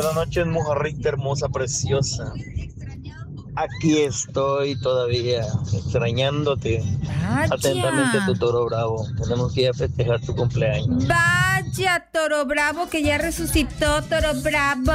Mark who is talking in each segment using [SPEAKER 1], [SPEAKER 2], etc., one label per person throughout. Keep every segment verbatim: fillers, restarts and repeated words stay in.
[SPEAKER 1] Buenas noches, mojarrita hermosa, preciosa. Aquí estoy todavía, extrañándote. Atentamente, tu
[SPEAKER 2] Vaya.
[SPEAKER 1] toro bravo. Tenemos que ir a festejar tu cumpleaños.
[SPEAKER 2] Vaya, Toro Bravo, que ya resucitó, Toro Bravo.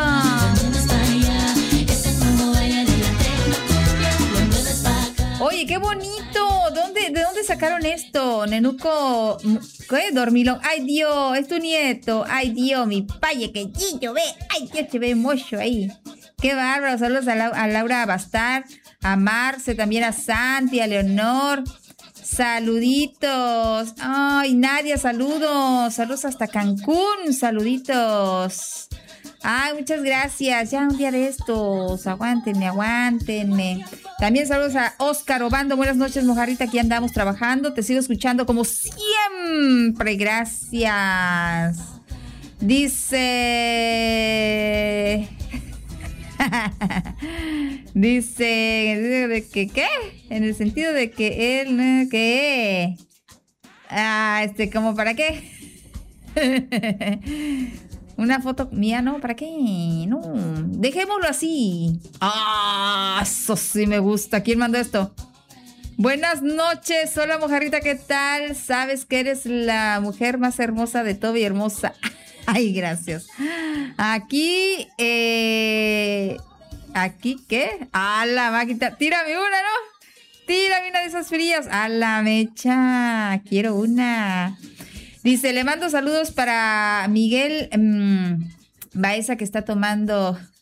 [SPEAKER 2] Oye, qué bonito. ¿Dónde, ¿De dónde sacaron esto? Nenuco, ¿qué? Dormilón. Ay, Dios, es tu nieto. Ay, Dios, mi paye, que chillo, ve. Ay, Dios, se ve mocho ahí. Qué bárbaro. Saludos a, La- a Laura Bastar, a Marce, también a Santi, a Leonor. Saluditos. Ay, Nadia, saludos. Saludos hasta Cancún. Saluditos. Ay, muchas gracias. Ya un día de estos. Aguántenme, aguántenme. También saludos a Oscar Obando. Buenas noches, mojarrita. Aquí andamos trabajando. Te sigo escuchando como siempre. Gracias. Dice. Dice. ¿De que qué? En el sentido de que él. ¿no? ¿Qué? Ah, este, ¿como para qué? Una foto mía, no, ¿para qué? No, dejémoslo así. Ah, eso sí me gusta. ¿Quién mandó esto? Buenas noches, hola mojarrita, ¿qué tal? Sabes que eres la mujer más hermosa de todo y hermosa. Ay, gracias. Aquí, eh, ¿aquí qué? A la máquina, tírame una, ¿no? Tírame una de esas frías. A la mecha, quiero una. Dice, le mando saludos para Miguel mmm, Baeza, que está tomando